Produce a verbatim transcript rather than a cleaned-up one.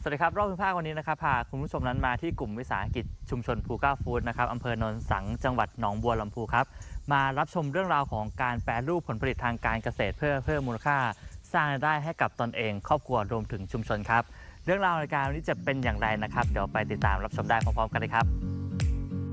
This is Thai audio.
สวัสดีครับรอบพื้นภาควันนี้นะครับพาคุณผู้ชมนั้นมาที่กลุ่มวิสาหกิจชุมชนภูก้าฟู้ดนะครับอำเภอโนนสังจังหวัดหนองบัวลำพูครับมารับชมเรื่องราวของการแปรรูปผลผลิตทางการเกษตรเพื่อเพิ่มมูลค่าสร้างรายได้ให้กับตนเองครอบครัวรวมถึงชุมชนครับเรื่องราวในการวันนี้จะเป็นอย่างไรนะครับเดี๋ยวไปติดตามรับชมได้พร้อมๆกันเลยครับ